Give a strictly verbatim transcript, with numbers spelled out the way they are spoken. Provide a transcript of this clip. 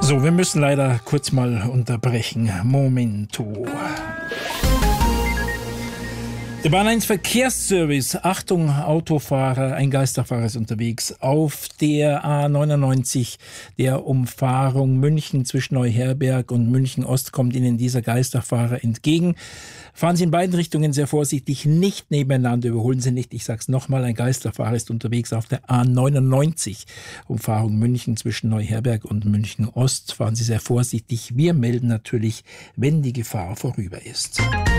So, wir müssen leider kurz mal unterbrechen. Momento. Der Bahn eins Verkehrsservice. Achtung, Autofahrer, ein Geisterfahrer ist unterwegs. Auf der A neunundneunzig, der Umfahrung München zwischen Neuherberg und München Ost, kommt Ihnen dieser Geisterfahrer entgegen. Fahren Sie in beiden Richtungen sehr vorsichtig, nicht nebeneinander, überholen Sie nicht. Ich sag's nochmal, ein Geisterfahrer ist unterwegs auf der A neunundneunzig, Umfahrung München zwischen Neuherberg und München Ost. Fahren Sie sehr vorsichtig. Wir melden natürlich, wenn die Gefahr vorüber ist.